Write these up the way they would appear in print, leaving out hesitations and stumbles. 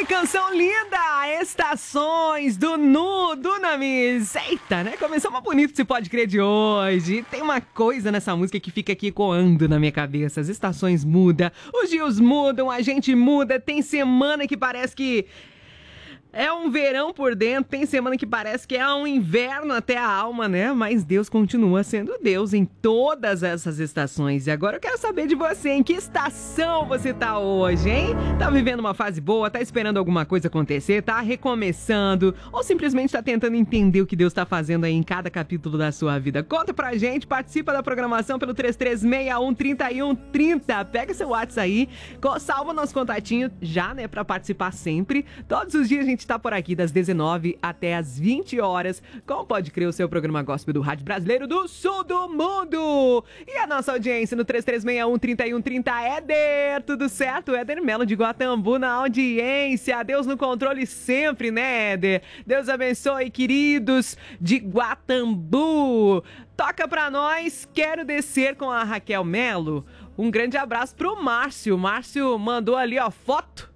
canção linda! Estações do Nu, Dunamis. Eita, né? Começamos bonito se pode crer de hoje. Tem uma coisa nessa música que fica aqui ecoando na minha cabeça. As estações mudam, os dias mudam, a gente muda. Tem semana que parece que é um verão por dentro, tem semana que parece que é um inverno até a alma, né? Mas Deus continua sendo Deus em todas essas estações. E agora eu quero saber de você, em que estação você tá hoje, hein? Tá vivendo uma fase boa, tá esperando alguma coisa acontecer, tá recomeçando, ou simplesmente tá tentando entender o que Deus tá fazendo aí em cada capítulo da sua vida? Conta pra gente, participa da programação pelo 3361-3130. Pega seu WhatsApp aí, salva nosso contatinho já, né, pra participar sempre. Todos os dias a gente tá por aqui das 19 até as 20 horas, como pode crer, o seu programa gospel do Rádio Brasileiro do Sul do Mundo. E a nossa audiência no 3361-3130, Éder, tudo certo? Éder Melo de Guatambu na audiência. Deus no controle sempre, né, Éder? Deus abençoe, queridos de Guatambu. Toca pra nós, Quero Descer, com a Raquel Melo. Um grande abraço pro Márcio. O Márcio mandou ali, ó, foto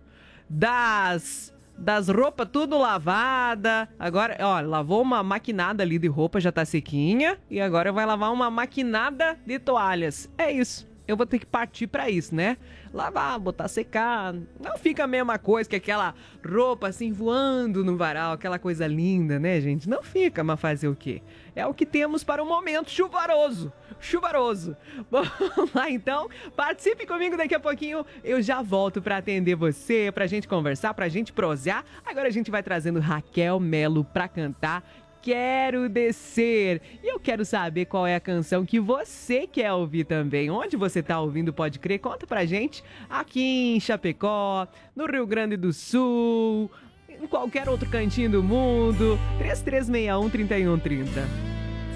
das roupas tudo lavada. Agora, ó, lavou uma maquinada ali de roupa, já tá sequinha. E agora vai lavar uma maquinada de toalhas. É isso. Eu vou ter que partir pra isso, né? Lavar, botar secar. Não fica a mesma coisa que aquela roupa assim voando no varal, aquela coisa linda, né, gente? Não fica, mas fazer o quê? É o que temos para o momento chuvaroso. Chuvaroso. Vamos lá, então. Participe comigo, daqui a pouquinho eu já volto pra atender você, pra gente conversar, pra gente prosear. Agora a gente vai trazendo Raquel Melo pra cantar Quero Descer. E eu quero saber qual é a canção que você quer ouvir também. Onde você tá ouvindo, pode crer? Conta pra gente. Aqui em Chapecó, no Rio Grande do Sul, em qualquer outro cantinho do mundo. 3361-3130.